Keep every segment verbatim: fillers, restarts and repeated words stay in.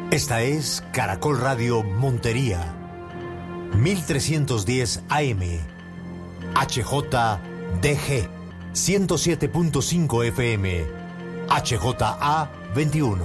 Esta es Caracol Radio Montería, mil trescientos diez A M, H J D G, ciento siete punto cinco F M, H J A veintiuno.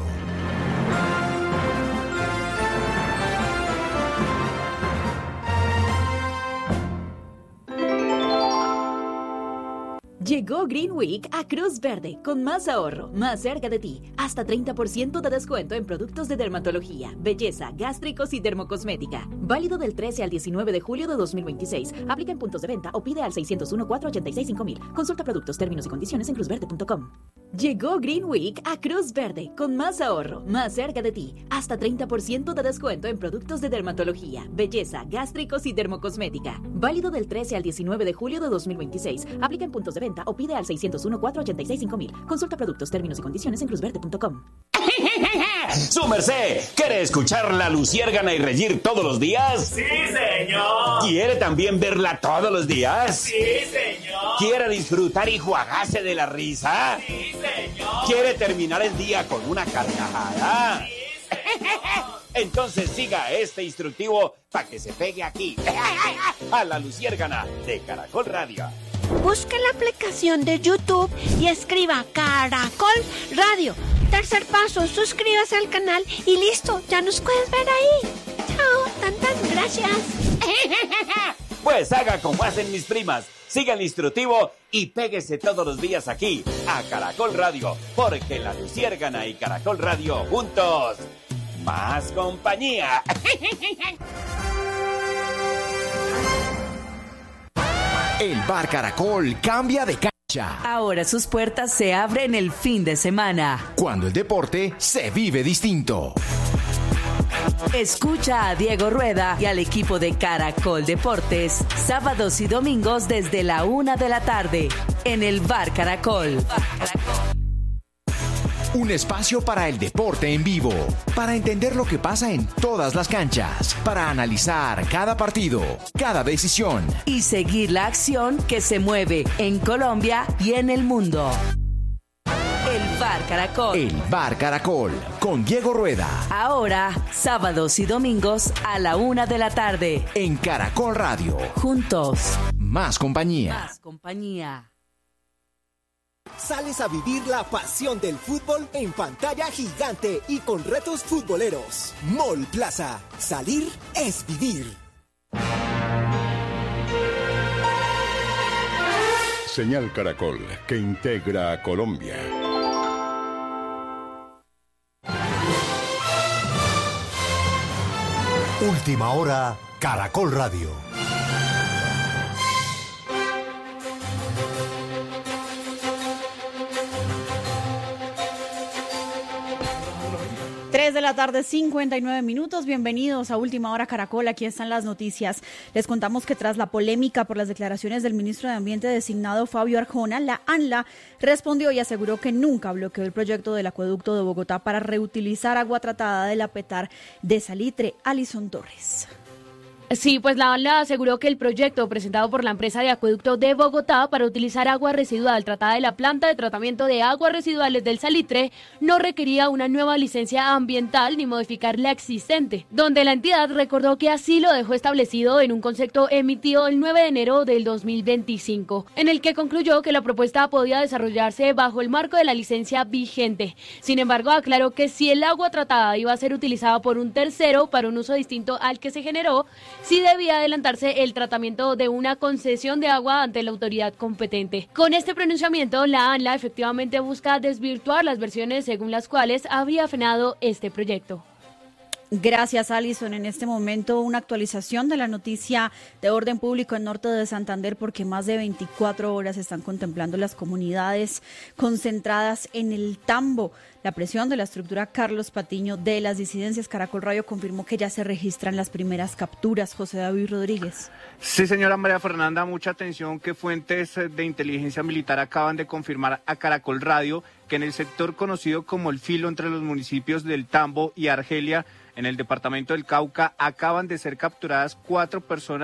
Llegó Green Week a Cruz Verde con más ahorro, más cerca de ti. Hasta treinta por ciento de descuento en productos de dermatología, belleza, gástricos y dermocosmética. Válido del trece al diecinueve de julio de dos mil veintiséis. Aplica en puntos de venta o pide al seis cero uno, cuatro ocho seis, cinco mil. Consulta productos, términos y condiciones en cruz verde punto com. Llegó Green Week a Cruz Verde con más ahorro, más cerca de ti. Hasta treinta por ciento de descuento en productos de dermatología, belleza, gástricos y dermocosmética. Válido del trece al diecinueve de julio de dos mil veintiséis. Aplica en puntos de venta o pide al seis cero uno, cuatro ocho seis, cinco mil. Consulta productos, términos y condiciones en cruz verde punto com. ¡Su merced! ¿Quiere escuchar la Luciérgana y reír todos los días? ¡Sí, señor! ¿Quiere también verla todos los días? ¡Sí, señor! ¿Quiere disfrutar y juagarse de la risa? ¡Sí, señor! ¿Quiere terminar el día con una carcajada? ¡Sí, señor! Entonces siga este instructivo para que se pegue aquí, a la Luciérgana de Caracol Radio. Busque la aplicación de YouTube y escriba Caracol Radio. Tercer paso, suscríbase al canal y listo, ya nos puedes ver ahí. Chao, tantas gracias. Pues haga como hacen mis primas, siga el instructivo y péguese todos los días aquí, a Caracol Radio, porque la Luciérgana y Caracol Radio juntos, más compañía. El Bar Caracol cambia de cancha. Ahora sus puertas se abren el fin de semana. Cuando el deporte se vive distinto. Escucha a Diego Rueda y al equipo de Caracol Deportes, sábados y domingos desde la una de la tarde, en el Bar Caracol. Bar Caracol. Un espacio para el deporte en vivo, para entender lo que pasa en todas las canchas, para analizar cada partido, cada decisión y seguir la acción que se mueve en Colombia y en el mundo. El Bar Caracol. El Bar Caracol, con Diego Rueda. Ahora, sábados y domingos a la una de la tarde. En Caracol Radio. Juntos. Más compañía. Más compañía. Sales a vivir la pasión del fútbol en pantalla gigante y con retos futboleros. Mall Plaza. Salir es vivir. Señal Caracol, que integra a Colombia. Última hora, Caracol Radio. tres de la tarde, cincuenta y nueve minutos. Bienvenidos a Última Hora Caracol. Aquí están las noticias. Les contamos que tras la polémica por las declaraciones del ministro de Ambiente designado Fabio Arjona, la ANLA respondió y aseguró que nunca bloqueó el proyecto del acueducto de Bogotá para reutilizar agua tratada del Apetar de Salitre. Alison Torres. Sí, pues la ANLA aseguró que el proyecto presentado por la empresa de acueducto de Bogotá para utilizar agua residual tratada de la planta de tratamiento de aguas residuales del Salitre no requería una nueva licencia ambiental ni modificar la existente, donde la entidad recordó que así lo dejó establecido en un concepto emitido el nueve de enero del dos mil veinticinco, en el que concluyó que la propuesta podía desarrollarse bajo el marco de la licencia vigente. Sin embargo, aclaró que si el agua tratada iba a ser utilizada por un tercero para un uso distinto al que se generó, sí debía adelantarse el tratamiento de una concesión de agua ante la autoridad competente. Con este pronunciamiento, la ANLA efectivamente busca desvirtuar las versiones según las cuales había frenado este proyecto. Gracias, Alison. En este momento, una actualización de la noticia de orden público en norte de Santander, porque más de veinticuatro horas están contemplando las comunidades concentradas en el Tambo. La presión de la estructura Carlos Patiño de las disidencias. Caracol Radio confirmó que ya se registran las primeras capturas. José David Rodríguez. Sí, señora María Fernanda, mucha atención que fuentes de inteligencia militar acaban de confirmar a Caracol Radio que en el sector conocido como El Filo, entre los municipios del Tambo y Argelia, en el departamento del Cauca, acaban de ser capturadas cuatro personas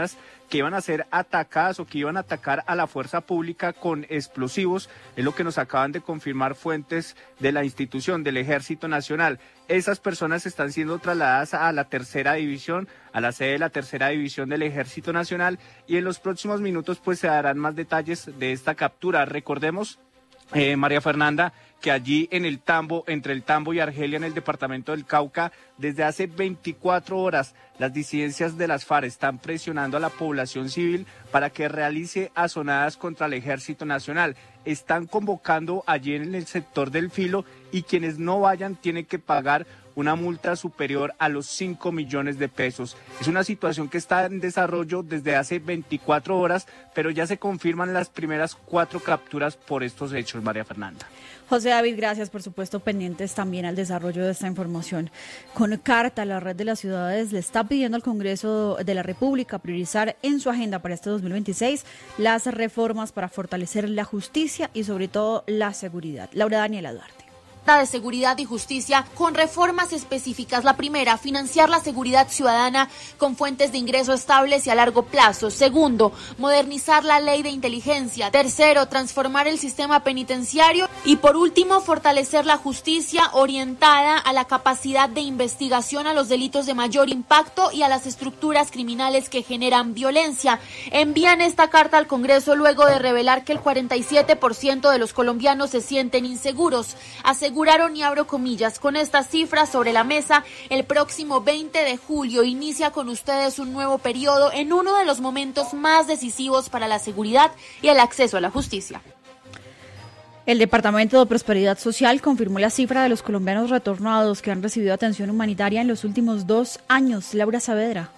que iban a ser atacadas o que iban a atacar a la fuerza pública con explosivos, es lo que nos acaban de confirmar fuentes de la institución del Ejército Nacional. Esas personas están siendo trasladadas a la tercera división, a la sede de la tercera división del Ejército Nacional, y en los próximos minutos pues se darán más detalles de esta captura. Recordemos, eh, María Fernanda, que allí en el Tambo, entre el Tambo y Argelia, en el departamento del Cauca, desde hace veinticuatro horas, las disidencias de las FARC están presionando a la población civil para que realice azonadas contra el Ejército Nacional. Están convocando allí en el sector del Filo, y quienes no vayan tienen que pagar una multa superior a los cinco millones de pesos. Es una situación que está en desarrollo desde hace veinticuatro horas, pero ya se confirman las primeras cuatro capturas por estos hechos, María Fernanda. José David, gracias, por supuesto, pendientes también al desarrollo de esta información. Con carta, la Red de las Ciudades le está pidiendo al Congreso de la República priorizar en su agenda para este dos mil veintiséis las reformas para fortalecer la justicia y sobre todo la seguridad. Laura Daniela Duarte. De seguridad y justicia con reformas específicas. La primera, financiar la seguridad ciudadana con fuentes de ingreso estables y a largo plazo. Segundo, modernizar la ley de inteligencia. Tercero, transformar el sistema penitenciario. Y por último, fortalecer la justicia orientada a la capacidad de investigación a los delitos de mayor impacto y a las estructuras criminales que generan violencia. Envían esta carta al Congreso luego de revelar que el cuarenta y siete por ciento de los colombianos se sienten inseguros. Aseguraron, y abro comillas, con estas cifras sobre la mesa, el próximo veinte de julio inicia con ustedes un nuevo periodo en uno de los momentos más decisivos para la seguridad y el acceso a la justicia. El Departamento de Prosperidad Social confirmó la cifra de los colombianos retornados que han recibido atención humanitaria en los últimos dos años. Laura Saavedra.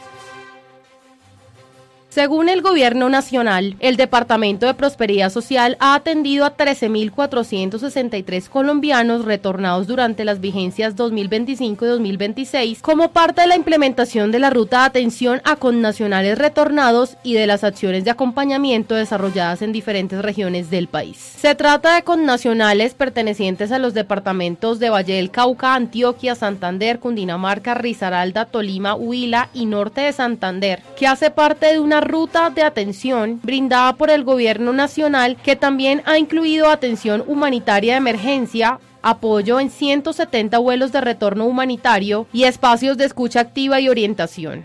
Según el Gobierno Nacional, el Departamento de Prosperidad Social ha atendido a trece mil cuatrocientos sesenta y tres colombianos retornados durante las vigencias dos mil veinticinco y dos mil veintiséis como parte de la implementación de la Ruta de Atención a Connacionales Retornados y de las acciones de acompañamiento desarrolladas en diferentes regiones del país. Se trata de connacionales pertenecientes a los departamentos de Valle del Cauca, Antioquia, Santander, Cundinamarca, Risaralda, Tolima, Huila y Norte de Santander, que hace parte de una ruta de atención brindada por el Gobierno Nacional que también ha incluido atención humanitaria de emergencia, apoyo en ciento setenta vuelos de retorno humanitario y espacios de escucha activa y orientación.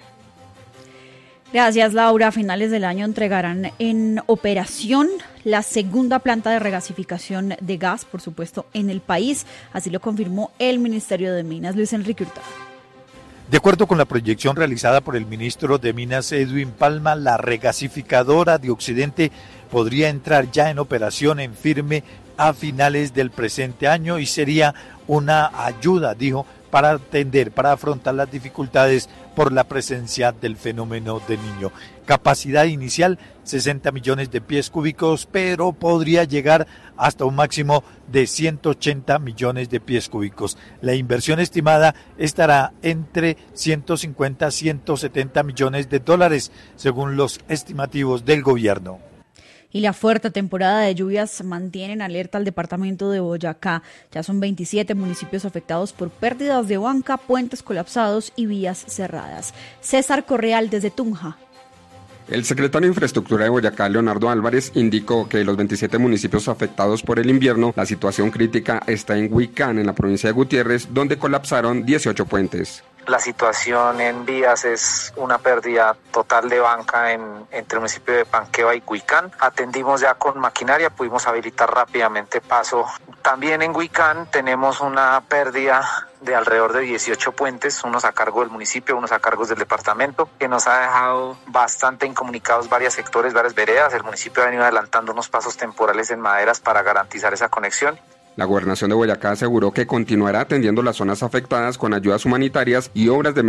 Gracias, Laura. A finales del año entregarán en operación la segunda planta de regasificación de gas, por supuesto, en el país. Así lo confirmó el Ministerio de Minas. Luis Enrique Hurtado. De acuerdo con la proyección realizada por el ministro de Minas, Edwin Palma, la regasificadora de Occidente podría entrar ya en operación en firme a finales del presente año y sería una ayuda, dijo, para atender, para afrontar las dificultades por la presencia del fenómeno del Niño. Capacidad inicial, sesenta millones de pies cúbicos, pero podría llegar hasta un máximo de ciento ochenta millones de pies cúbicos. La inversión estimada estará entre ciento cincuenta a ciento setenta millones de dólares, según los estimativos del gobierno. Y la fuerte temporada de lluvias mantiene en alerta al departamento de Boyacá. Ya son veintisiete municipios afectados por pérdidas de banca, puentes colapsados y vías cerradas. César Correal desde Tunja. El secretario de Infraestructura de Boyacá, Leonardo Álvarez, indicó que de los veintisiete municipios afectados por el invierno, la situación crítica está en Huicán, en la provincia de Gutiérrez, donde colapsaron dieciocho puentes. La situación en vías es una pérdida total de banca en, entre el municipio de Panqueva y Huicán. Atendimos ya con maquinaria, pudimos habilitar rápidamente paso. También en Huicán tenemos una pérdida de alrededor de dieciocho puentes, unos a cargo del municipio, unos a cargo del departamento, que nos ha dejado bastante incomunicados varios sectores, varias veredas. El municipio ha venido adelantando unos pasos temporales en maderas para garantizar esa conexión. La Gobernación de Boyacá aseguró que continuará atendiendo las zonas afectadas con ayudas humanitarias y obras de